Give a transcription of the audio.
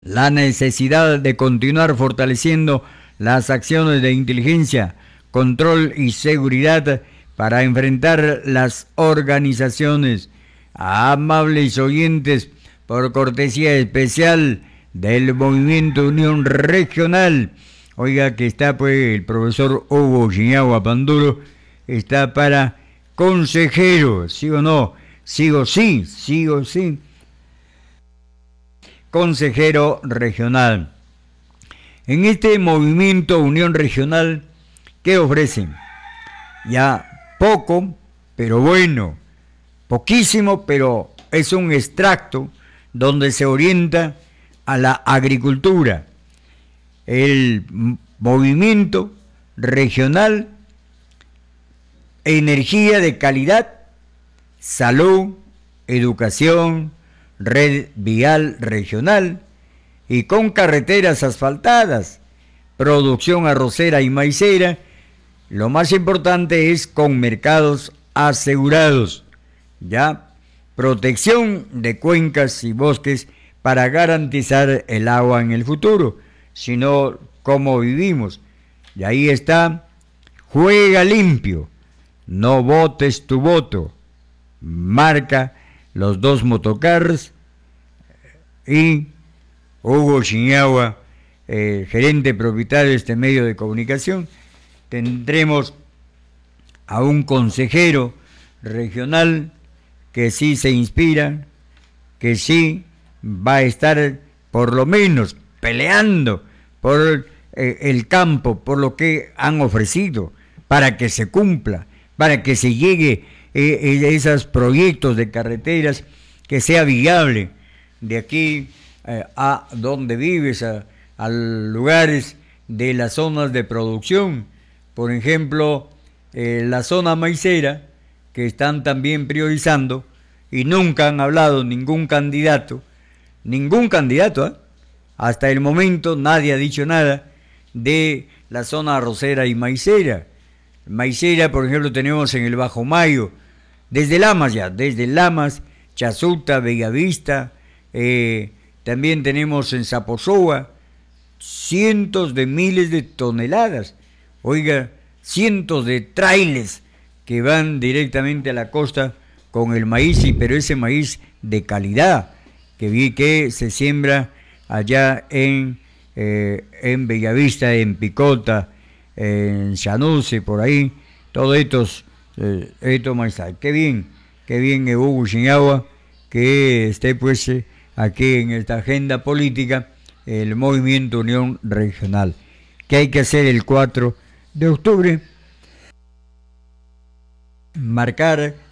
la necesidad de continuar fortaleciendo las acciones de inteligencia, control y seguridad para enfrentar las organizaciones. Amables oyentes, por cortesía especial del Movimiento Unión Regional, oiga que está pues el profesor Hugo Chiñagua Panduro, está para consejero, ¿sí o no? Sigo sí, sigo sí. Consejero regional. En este movimiento Unión Regional, ¿qué ofrecen? Ya poco, pero bueno, poquísimo, pero es un extracto donde se orienta a la agricultura. El movimiento regional, energía de calidad, salud, educación, red vial regional y con carreteras asfaltadas, producción arrocera y maicera. Lo más importante es con mercados asegurados, ya protección de cuencas y bosques para garantizar el agua en el futuro, sino cómo vivimos. Y ahí está, juega limpio, no votes tu voto, marca los dos motocars y Hugo Chiñagua, gerente propietario de este medio de comunicación. Tendremos a un consejero regional que sí se inspira, que sí va a estar por lo menos peleando por el campo, por lo que han ofrecido, para que se cumpla, para que se llegue esos proyectos de carreteras, que sea viable de aquí a donde vives, a lugares de las zonas de producción. Por ejemplo, la zona maicera, que están también priorizando, y nunca han hablado ningún candidato, ¿eh? Hasta el momento nadie ha dicho nada de la zona arrocera y maicera. Maicera, por ejemplo, tenemos en el Bajo Mayo, desde Lamas, Chasuta, Bellavista, también tenemos en Zaposoa, cientos de miles de toneladas, oiga, cientos de trailers que van directamente a la costa con el maíz, pero ese maíz de calidad que se siembra allá en Bellavista, en Picota, en Llanuce, por ahí, todos estos maizales. Qué bien Hugo Chiñagua, que esté pues aquí en esta agenda política, el Movimiento Unión Regional. ¿Qué hay que hacer el 4 de octubre? Marcar